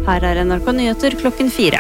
Her NRK Nyheter klokken 4.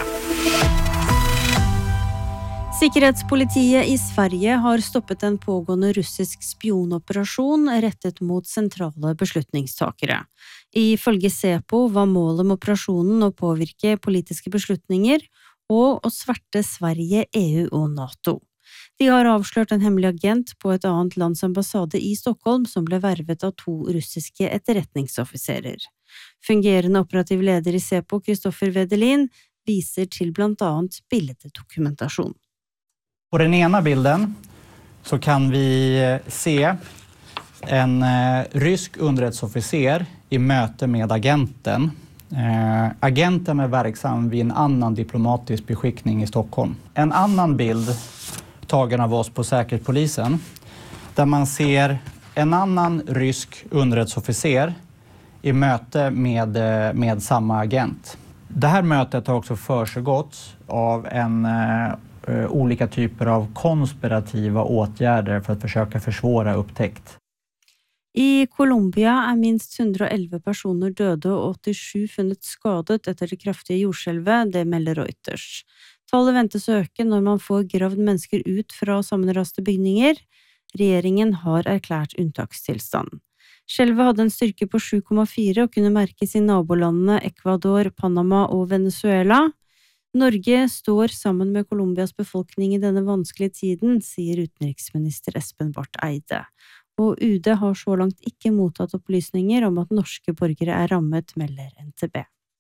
Sikkerhetspolitiet i Sverige har stoppet en pågående russisk spionoperasjon rettet mot sentrale beslutningstakere. Ifølge SEPO var målet med operasjonen å påvirke politiske beslutninger og å sverte Sverige, EU og NATO. De har avslørt en hemmelig agent på et annet lands ambassade i Stockholm som ble vervet av 2 russiske etterretningsoffiserer. Fungerende operativ leder i SEPO, Kristoffer Wedelin, viser til blant annet bildedokumentasjon. På den ena bilden så kan vi se en rysk underrättelseofficer i möte med agenten. Agenten är verksam vid en annan diplomatisk beskickning i Stockholm. En annan bild tagen av oss på Säkerhetspolisen där man ser en annan rysk underrättelseofficer i möte med samma agent. Det här mötet har också försiggått av olika typer av konspirativa åtgärder för att försöka försvåra upptäckt. I Colombia minst 111 personer døde og 87 funnet skadet etter det kraftige jordskjelvet, det melder Reuters. Tallet ventes å øke når man får gravd mennesker ut fra sammenraste bygninger. Regjeringen har erklært unntakstilstand. Skjelvet hadde en styrke på 7,4 og kunne merkes i nabolandene Ecuador, Panama og Venezuela. Norge står sammen med Colombias befolkning i denne vanskelige tiden, sier utenriksminister Espen Barth Eide. Og UD har så langt ikke mottatt opplysninger om at norske borgere er rammet, melder NTB.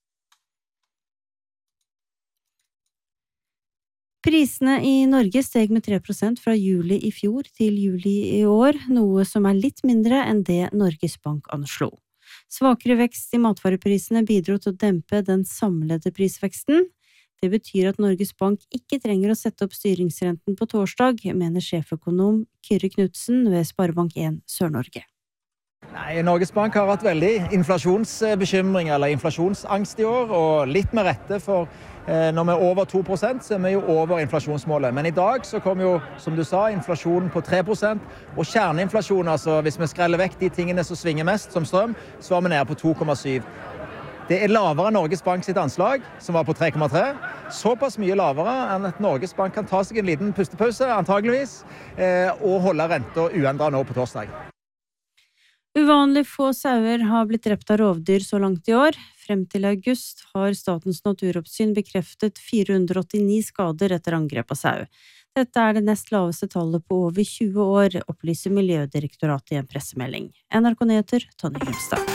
Prisene i Norge steg med 3% fra juli i fjor til juli i år, noe som er litt mindre enn det Norges Bank anslo. Svakere vekst i matvareprisene bidro til å dempe den samlede prisveksten. Det betyr at Norges Bank ikke trenger å sette opp styringsrenten på torsdag, mener sjeføkonom Kyrre Knudsen ved Sparebank 1 Sør-Norge. Nei, Norges Bank har hatt veldig inflasjonsbekymring eller inflasjonsangst i år, og litt med rette, for når vi er over 2%, så er vi jo over inflasjonsmålet. Men i dag så kom jo, som du sa, inflasjonen på 3%, og kjerneinflasjon, altså hvis vi skreller vekk de tingene som svinger mest, som strøm, så var vi nede på 2,7%. Det er lavere enn Norges Bank sitt anslag, som var på 3,3. Såpass mye lavere enn at Norges Bank kan ta seg en liten pustepause, antageligvis, og holde renta uendret nå på torsdag. Uvanlig få sauer har blitt drept av rovdyr så langt i år. Frem til august har Statens naturoppsyn bekreftet 489 skader etter angrep av sau. Dette er det nest laveste tallet på over 20 år, opplyser Miljødirektoratet i en pressemelding. NRK Nyheter, Tonje Grimstad.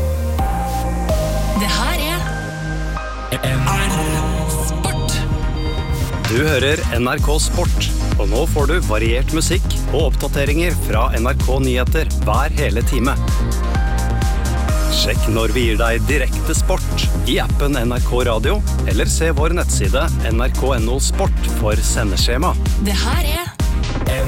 Det her NRK Sport. Du hører NRK Sport, og nå får du variert musikk og oppdateringer fra NRK Nyheter hver hele time. Sjekk når vi gir deg direkte sport i appen NRK Radio, eller se vår nettside nrk.no sport for sendeskjema. Det her